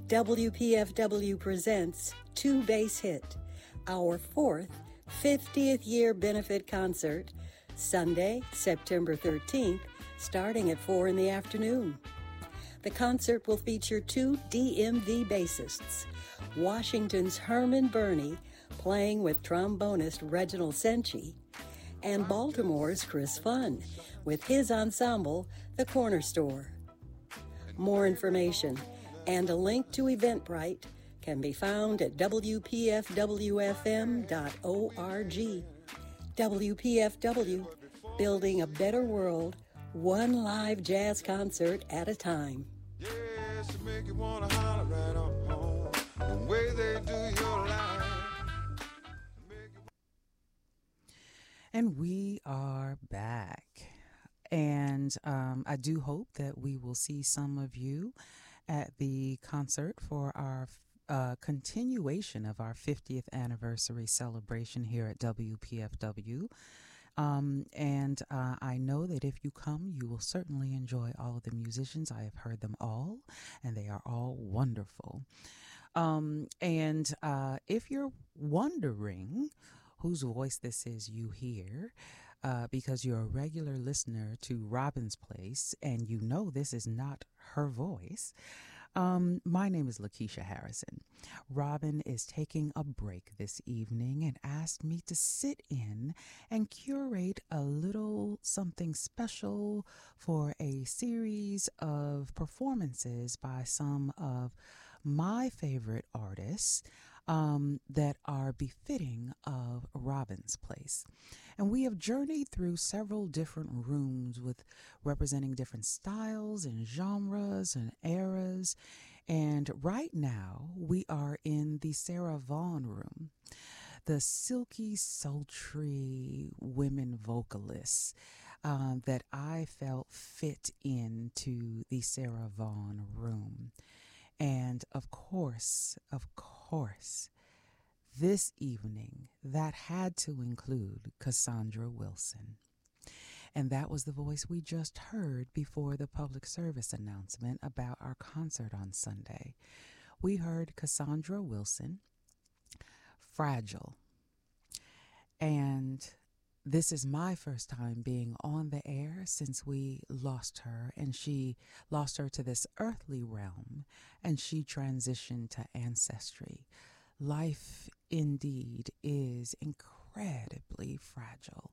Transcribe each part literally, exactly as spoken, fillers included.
W P F W presents Two Bass Hit, our fourth fiftieth year benefit concert, Sunday, September thirteenth, starting at four in the afternoon. The concert will feature two D M V bassists, Washington's Herman Burney playing with trombonist Reginald Senchi, and Baltimore's Chris Funn with his ensemble, The Corner Store. More information and a link to Eventbrite can be found at w p f w f m dot org. W P F W, building a better world, one live jazz concert at a time. Yes, to make you wanna holler right on home, the way they do your life. And we are back. And um, I do hope that we will see some of you at the concert for our uh, continuation of our fiftieth anniversary celebration here at W P F W. Um, and uh, I know that if you come, you will certainly enjoy all of the musicians. I have heard them all, and they are all wonderful. Um, and uh, if you're wondering whose voice this is you hear, uh, because you're a regular listener to Robin's Place and you know this is not her voice, um, my name is Lakeisha Harrison. Robin is taking a break this evening and asked me to sit in and curate a little something special for a series of performances by some of my favorite artists Um, that are befitting of Robin's Place. And we have journeyed through several different rooms with representing different styles and genres and eras. And right now we are in the Sarah Vaughan room, the silky, sultry women vocalists um, that I felt fit into the Sarah Vaughan room. And of course, of course, this evening, that had to include Cassandra Wilson. And that was the voice we just heard before the public service announcement about our concert on Sunday. We heard Cassandra Wilson, Fragile. And this is my first time being on the air since we lost her, and she lost her to this earthly realm, and she transitioned to ancestry. Life indeed is incredibly fragile.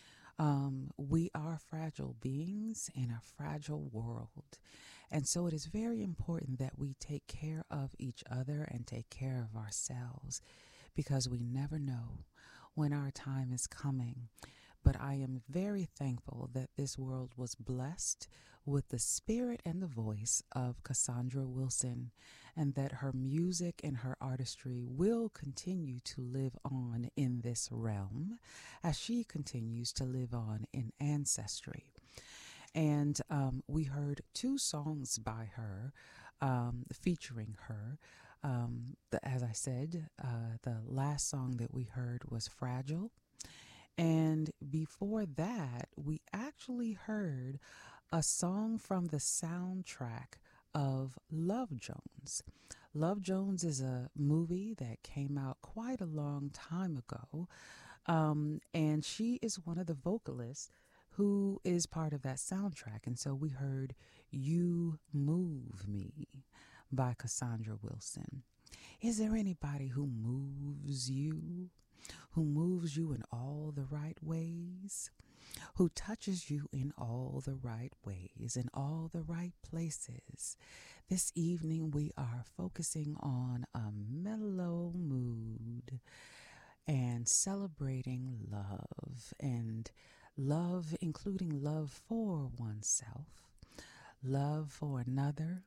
Um, we are fragile beings in a fragile world. And so it is very important that we take care of each other and take care of ourselves, because we never know when our time is coming. But I am very thankful that this world was blessed with the spirit and the voice of Cassandra Wilson, and that her music and her artistry will continue to live on in this realm as she continues to live on in ancestry. And um, we heard two songs by her, um, featuring her. Um, the, as I said, uh, the last song that we heard was Fragile. And before that, we actually heard a song from the soundtrack of Love Jones. Love Jones is a movie that came out quite a long time ago. Um, and she is one of the vocalists who is part of that soundtrack. And so we heard You Move Me by Cassandra Wilson. Is there anybody who moves you, who moves you in all the right ways, who touches you in all the right ways, in all the right places? This evening we are focusing on a mellow mood and celebrating love, and love including love for oneself, love for another,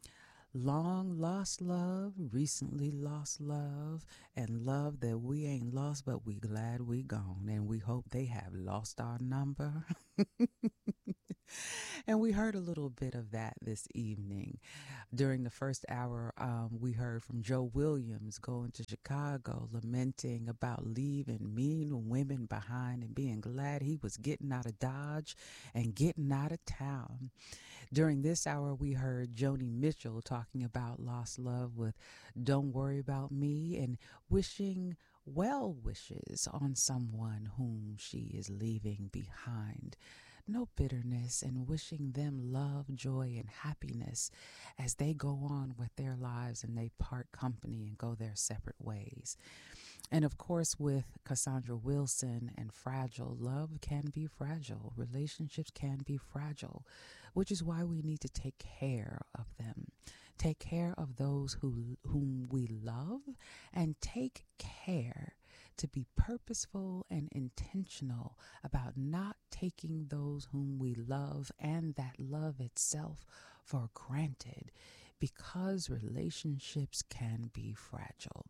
long lost love, recently lost love, and love that we ain't lost, but we glad we gone, and we hope they have lost our number. And we heard a little bit of that this evening. During the first hour, um, we heard from Joe Williams going to Chicago, lamenting about leaving mean women behind and being glad he was getting out of Dodge and getting out of town. During this hour, we heard Joni Mitchell talking about lost love with Don't Worry About Me and wishing well wishes on someone whom she is leaving behind. No bitterness, and wishing them love, joy, and happiness as they go on with their lives and they part company and go their separate ways. And of course, with Cassandra Wilson and Fragile, love can be fragile. Relationships can be fragile, which is why we need to take care of them. Take care of those who whom we love, and take care to be purposeful and intentional about not taking those whom we love and that love itself for granted, because relationships can be fragile.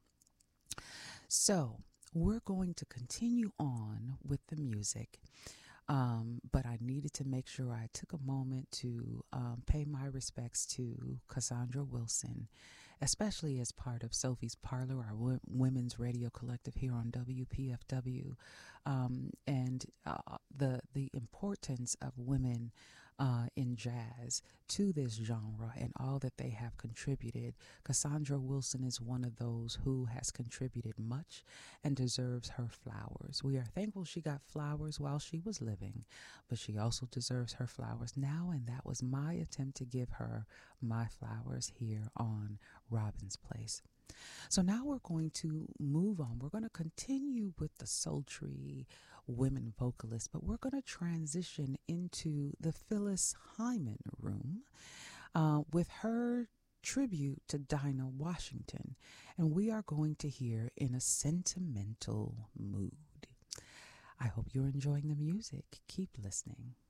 So we're going to continue on with the music. Um, but I needed to make sure I took a moment to um, pay my respects to Cassandra Wilson, especially as part of Sophie's Parlor, our w- women's radio collective here on W P F W, um, and uh, the the importance of women uh, in jazz to this genre and all that they have contributed. Cassandra Wilson is one of those who has contributed much and deserves her flowers. We are thankful she got flowers while she was living, but she also deserves her flowers now, and that was my attempt to give her my flowers here on Robin's Place. So now we're going to move on. We're going to continue with the sultry women vocalists, but we're going to transition into the Phyllis Hyman room uh, with her tribute to Dinah Washington. And we are going to hear In a Sentimental Mood. I hope you're enjoying the music. Keep listening.